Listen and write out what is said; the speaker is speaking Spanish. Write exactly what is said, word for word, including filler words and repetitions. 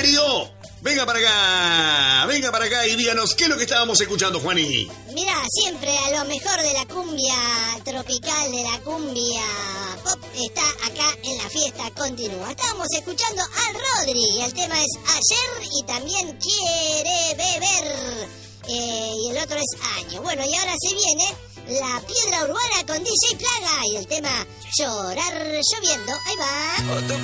querido. Venga para acá, venga para acá y díganos qué es lo que estábamos escuchando, Juani. Mirá, siempre a lo mejor de la cumbia tropical, de la cumbia pop, está acá en la fiesta continúa. Estábamos escuchando al Rodri, y el tema es Ayer y también Quiere Beber. Eh, y el otro es Año. Bueno, y ahora se viene La Piedra Urbana con D J Plaga y el tema Llorar Lloviendo. Ahí va.